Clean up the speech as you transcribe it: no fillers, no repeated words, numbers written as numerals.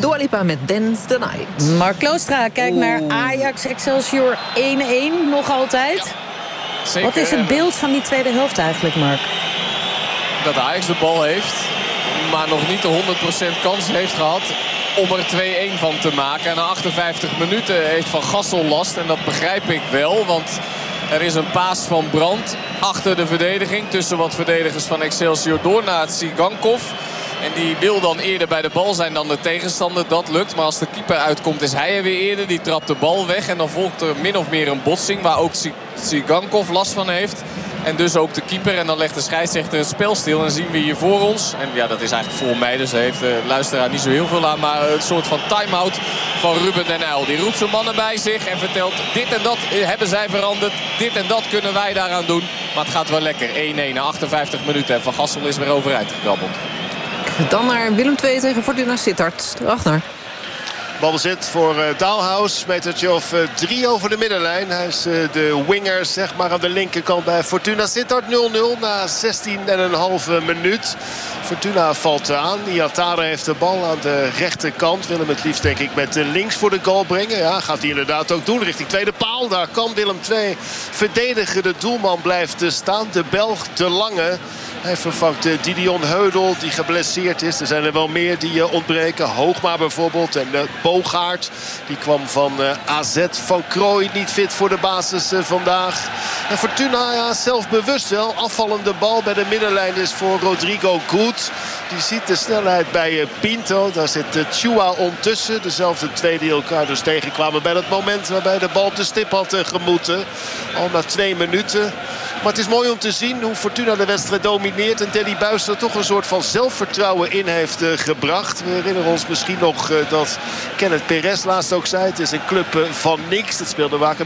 Dua Lipa met Dance the Night. Mark Kloostra kijkt naar Ajax Excelsior 1-1 nog altijd. Ja, zeker. Wat is het beeld van die tweede helft eigenlijk, Mark? Dat Ajax de bal heeft, maar nog niet de 100% kans heeft gehad om er 2-1 van te maken. En na 58 minuten heeft Van Gassel last. En dat begrijp ik wel, want er is een paas van Brandt achter de verdediging. Tussen wat verdedigers van Excelsior door naar Tsigankov. En die wil dan eerder bij de bal zijn dan de tegenstander. Dat lukt. Maar als de keeper uitkomt is hij er weer eerder. Die trapt de bal weg. En dan volgt er min of meer een botsing waar ook Tsigankov last van heeft. En dus ook de keeper. En dan legt de scheidsrechter het spel stil. En dan zien we hier voor ons. En ja, dat is eigenlijk voor mij. Dus daar heeft de luisteraar niet zo heel veel aan. Maar een soort van time-out van Ruben den Uyl. Die roept zijn mannen bij zich en vertelt: dit en dat hebben zij veranderd. Dit en dat kunnen wij daaraan doen. Maar het gaat wel lekker. 1-1 na 58 minuten. En Van Gassel is weer overeind gekrabbeld. Dan naar Willem II tegen Fortuna Sittard. Ragnar. Balbezit voor Dalhaus. Metertje of 3 over de middenlijn. Hij is de winger zeg maar aan de linkerkant bij Fortuna Sittard. 0-0 na 16,5 minuut. Fortuna valt aan. Iatare heeft de bal aan de rechterkant. Wil hem het liefst denk ik met links voor de goal brengen. Ja, gaat hij inderdaad ook doen richting tweede paal. Daar kan Willem II verdedigen. De doelman blijft staan. De Belg De Lange. Hij vervangt Didion Heudel die geblesseerd is. Er zijn er wel meer die ontbreken. Hoogma bijvoorbeeld. En Bogaert. Die kwam van AZ. Van Krooij niet fit voor de basis vandaag. En Fortuna ja, zelfbewust wel. Afvallende bal bij de middenlijn is voor Rodrigo Goed. Die ziet de snelheid bij Pinto. Daar zit Chua ondertussen. Dezelfde twee die elkaar dus tegenkwamen bij dat moment waarbij de bal op de stip had gemoeten. Al na 2 minuten. Maar het is mooi om te zien hoe Fortuna de wedstrijd domineert. En Danny Buis er toch een soort van zelfvertrouwen in heeft gebracht. We herinneren ons misschien nog dat Kenneth Perez laatst ook zei: het is een club van niks. Dat speelde Waken